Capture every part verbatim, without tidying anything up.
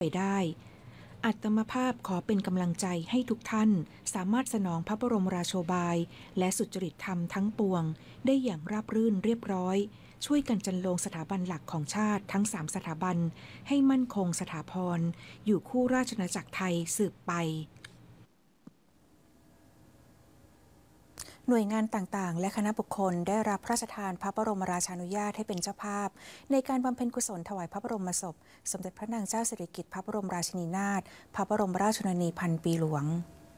ไปได้อัตมาภาพขอเป็นกำลังใจให้ทุกท่านสามารถสนองพระบรมราโชบายและสุจริตธรรมทั้งปวงได้อย่างราบรื่นเรียบร้อยช่วยกันจันโลงสถาบันหลักของชาติทั้งสามสถาบันให้มั่นคงสถาพรอยู่คู่ราชอาณาจักรไทยสืบไปหน่วยงานต่างๆและคณะบุคคลได้รับพระราชทานพระบรมราชานุญาตให้เป็นเจ้าภาพในการบำเพ็ญกุศลถวายพระบรมศพสมเด็จพระนางเจ้าสิริกิติ์พระบรมราชินีนาถพระบรมราชชนนีพันปีหลวง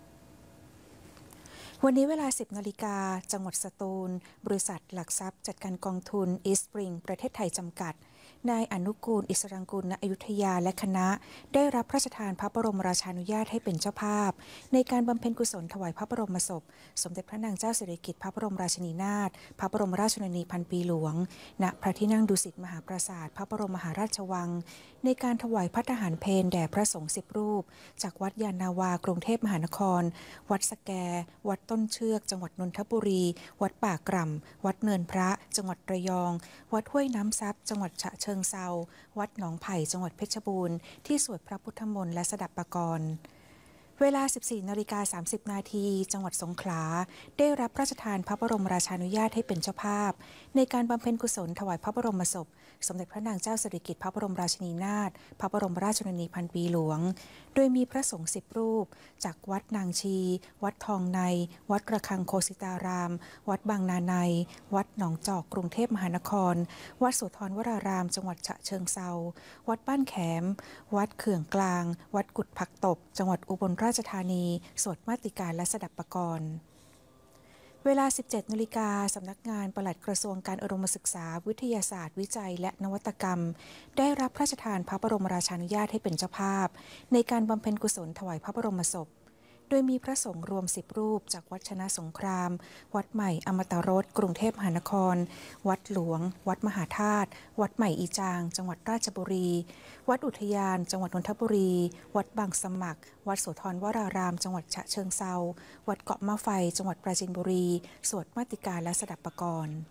วันนี้เวลา สิบ นาฬิกาจังหวัดสตูลบริษัทหลักทรัพย์จัดการกองทุนอีสต์สปริงประเทศไทยจำกัดนายอนุกูลอิสรังกุลณอยุธยาและคณะได้รับพระราชทานพระบรมราชานุญาตให้เป็นเจ้าภาพในการบำเพ็ญกุศลถวายพระบรมศพสมเด็จพระนางเจ้าสิริกิติ์พระบรมราชินีนาถพระบรมราชชนนีพันปีหลวงณพระที่นั่งดุสิตมหาปราสาทพระบรมมหาราชวังในการถวายภัตตาหารเพลแด่พระสงฆ์สิบรูปจากวัดยานนาวากรุงเทพมหานครวัดสแกวัดต้นเชือกจังหวัดนนทบุรีวัดป่ากร่ำวัดเนินพระจังหวัดระยองวัดห้วยน้ำซับจังหวัดฉะเชิงเทราวัดหนองไผ่จังหวัดเพชรบูรณ์ที่สวดพระพุทธมนต์และสดับปกรณ์เวลา สิบสี่ นาฬิกา สามสิบ นาทีจังหวัดสงขลาได้รับพระราชทานพระบรมราชานุญาตให้เป็นเจ้าภาพในการบำเพ็ญกุศลถวายพระบรมศพสมเด็จพระนางเจ้าสิริกิติ์พระบรมราชินีนาถพระบรมราชชนนีพันปีหลวงโดยมีพระสงฆ์สิบรูปจากวัดนางชีวัดทองในวัดระฆังโคสิตารามวัดบางนาในวัดหนองจอกกรุงเทพมหานครวัดโสธรวรารามจังหวัดฉะเชิงเทราวัดบ้านแขมวัดเขื่องกลางวัดกุดผักตบจังหวัดอุบลราชธานีสวดมาติกาและสดับปกรณ์เวลา สิบเจ็ด นาฬิกาสำนักงานปลัดกระทรวงการอุดมศึกษาวิทยาศาสตร์วิจัยและนวัตกรรมได้รับพระราชทานพระบรมราชานุญาตให้เป็นเจ้าภาพในการบำเพ็ญกุศลถวายพระบรมศพโดยมีพระสงฆ์รวมสิบรูปจากวัดชนะสงครามวัดใหม่อมตะรสกรุงเทพมหานครวัดหลวงวัดมหาธาตุวัดใหม่อีจางจังหวัดราชบุรีวัดอุทยานจังหวัดนนทบุรีวัดบางสมัครวัดโสธรวรารามจังหวัดฉะเชิงเทราวัดเกาะมะไฟจังหวัดปราจีนบุรีสวดมาติกาและสดับปกรณ์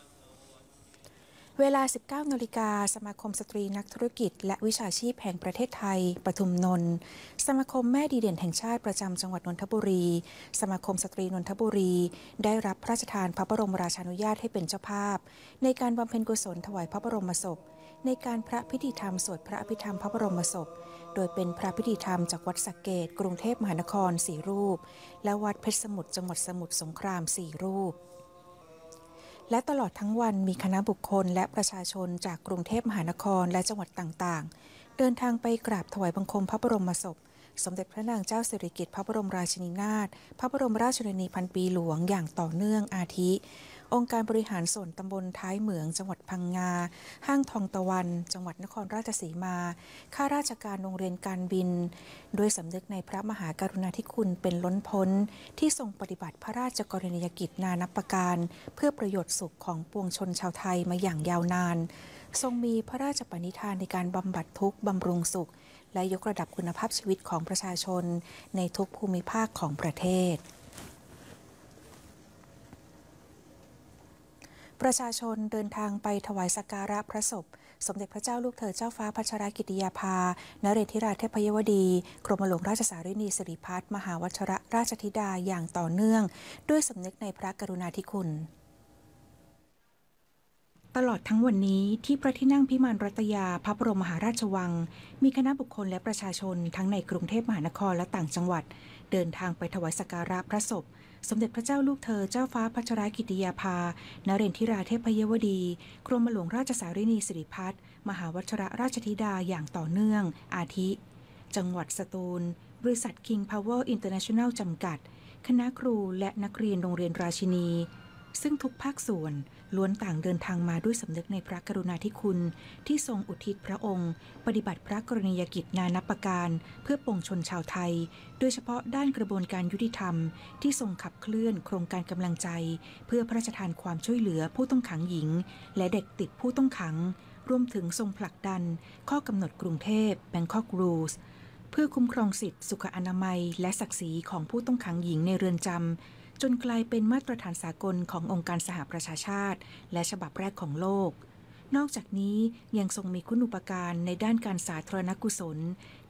เวลา สิบเก้า นาฬิกาสมาคมสตรีนักธุรกิจและวิชาชีพแห่งประเทศไทยปทุมนนท์สมาคมแม่ดีเด่นแห่งชาติประจำจังหวัดนนทบุรีสมาคมสตรีนนทบุรีได้รับพระราชทานพระบรมราชานุญาตให้เป็นเจ้าภาพในการบำเพ็ญกุศลถวายพระบรมศพในการพระพิธีธรรมสวดพระอภิธรรมพระบรมศพโดยเป็นพระพิธีธรรมจากวัดสักเกตกรุงเทพมหานครสี่รูปและวัดเพชรสมุทรจังหวัดสมุทรสงครามสี่รูปและตลอดทั้งวันมีคณะบุคคลและประชาชนจากกรุงเทพมหานครและจังหวัดต่างๆเดินทางไปกราบถวายบังคมพระบรมศพสมเด็จพระนางเจ้าสิริกิติ์พระบรมราชินีนาถพระบรมราชชนนีพันปีหลวงอย่างต่อเนื่องอาทิองค์การบริหารส่วนตำบลท้ายเหมืองจังหวัดพังงาห้างทองตะวันจังหวัดนครราชสีมาข้าราชการโรงเรียนการบินด้วยสำนึกในพระมหากรุณาธิคุณเป็นล้นพ้นที่ทรงปฏิบัติพระราชกรณียกิจนานับประการเพื่อประโยชน์สุขของปวงชนชาวไทยมาอย่างยาวนานทรงมีพระราชปณิธานในการบำบัดทุกข์บำรุงสุขและยกระดับคุณภาพชีวิตของประชาชนในทุกภูมิภาคของประเทศประชาชนเดินทางไปถวายสักการะพระศพสมเด็จพระเจ้าลูกเธอเจ้าฟ้าพัชรกิติยาภานเรศธิราชเทพยวดีกรมหลวงราชสารินีสิริพัฒน์มหาวชรราชธิดาอย่างต่อเนื่องด้วยสำนึกในพระกรุณาธิคุณตลอดทั้งวันนี้ที่พระที่นั่งพิมานรัตยาพระบรมมหาราชวังมีคณะบุคคลและประชาชนทั้งในกรุงเทพมหานครและต่างจังหวัดเดินทางไปถวายสักการะพระศพสมเด็จพระเจ้าลูกเธอเจ้าฟ้าพัชรกิติยาภานเรศธิราชเทพยวดีกรมหลวงราชสารินีสิริพัฒน์มหาวชรราชธิดาอย่างต่อเนื่องอาทิ จังหวัดสตูลบริษัท King Power International จำกัดคณะครูและนักเรียนโรงเรียนราชินีซึ่งทุกภาคส่วนล้วนต่างเดินทางมาด้วยสำนึกในพระกรุณาธิคุณที่ทรงอุทิศพระองค์ปฏิบัติพระกรณียกิจนานับประการเพื่อปวงชนชาวไทยโดยเฉพาะด้านกระบวนการยุติธรรมที่ทรงขับเคลื่อนโครงการกำลังใจเพื่อพระราชทานความช่วยเหลือผู้ต้องขังหญิงและเด็กติดผู้ต้องขังรวมถึงทรงผลักดันข้อกำหนดกรุงเทพ Bangkok Rules เพื่อคุ้มครองสิทธิสุขอนามัยและศักดิ์ศรีของผู้ต้องขังหญิงในเรือนจำจนกลายเป็นมาตรฐานสากลขององค์การสหประชาชาติและฉบับแรกของโลกนอกจากนี้ยังทรงมีคุณูปการในด้านการสาธารณกุศล